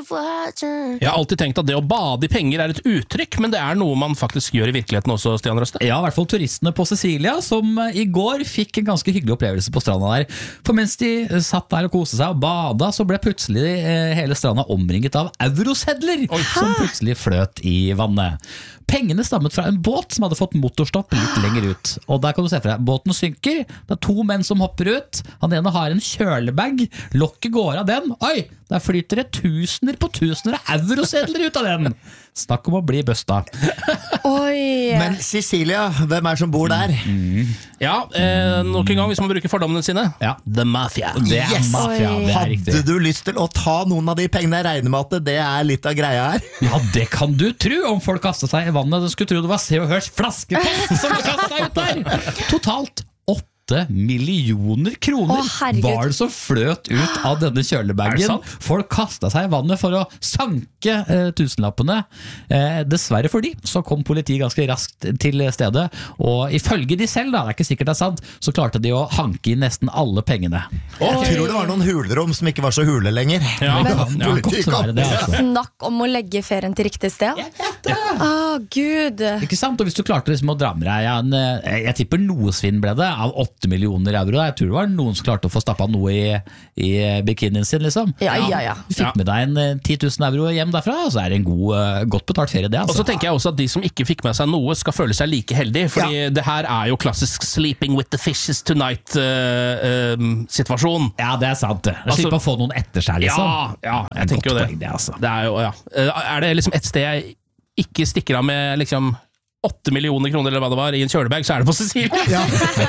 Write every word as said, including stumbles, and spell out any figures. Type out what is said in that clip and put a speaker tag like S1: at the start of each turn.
S1: Jeg har alltid tenkt at det å bade i penger er et uttrykk, men det er noe man faktisk gjør i virkeligheten også, Stian Røste.
S2: Ja, i hvert fall turistene på Sicilia, som i går fikk en ganske hyggelig opplevelse på stranda der. For mens de satt der og koste seg og bada, så ble plutselig hele stranda omringet av eurosedler, som plutselig fløt i vannet. Pengene stammet fra en båt som hadde fått motorstopp litt lenger ut. Og der kan du se for deg, båten synker, det er to menn som hopper ut, han ene har en kjølebag, lokket går av den, oi, der flyter det tusener på tusener av eurosedler ut av den. Snakk om å bli busta.
S3: Oi.
S4: Men Sicilia, hvem er som bor der?
S2: Mm.
S1: Ja, eh, nok en gang hvis man bruker fordommene sine.
S2: Ja.
S1: The Mafia.
S2: Det er
S4: Yes.
S2: mafia, det er riktig.
S4: Hadde du lyst til å ta noen av de pengene? Jeg regner med at det er litt av greia her.
S2: Ja, det kan du tro, om folk kastet seg i vannet. Du skulle tro det var Se og Hørs flaskepost som var kastet ut der. Totalt åtte millioner kroner
S3: Å, herregud.
S2: var det som fløt ut av denne
S1: Er det
S2: kjølebagen.
S1: sant?
S2: Folk kastet seg i vannet for å sanke eh, tusenlappene. Eh, dessverre for de, så kom politiet ganske raskt til stedet, og ifølge de selv, da, det er ikke sikkert det er sant, så klarte de å hanke inn nesten alle pengene.
S4: Jeg tror det var noen hulrom som ikke var så hule lenger.
S1: Ja,
S2: Det
S1: ja.
S2: kan godt være det, altså.
S3: Snakk om å legge ferien til riktig sted. Å, Gud.
S2: Ikke sant? Og hvis du klarte liksom å dra med deg en, eh, jeg tipper noe svinn ble det av åtte millioner euro. Jeg tror det var noen som klarte å få stappet noe i, i bikinien sin, liksom.
S3: Ja, ja, ja.
S2: Du fikk med deg en eh, ti tusen euro hjem derfra, så er det en god, eh, godt betalt ferie det,
S1: Og
S2: altså.
S1: så tenker jeg også at de som ikke fikk med seg noe skal føle seg like heldig, fordi det her er jo klassisk sleeping with the fishes tonight-situasjon.
S2: Ja, det er sant. Jeg
S1: Altså-
S2: slipper å få noen etter seg, liksom.
S1: Ja, ja,
S2: Det er
S1: jeg tenker jo
S2: godt
S1: det.
S2: poeng, det, altså.
S1: Det er jo, ja. Er det liksom et sted jeg ikke stikker av med liksom åtte millioner kroner eller hva det var i en kjølebag, så er det på Sicilia.
S4: Ja.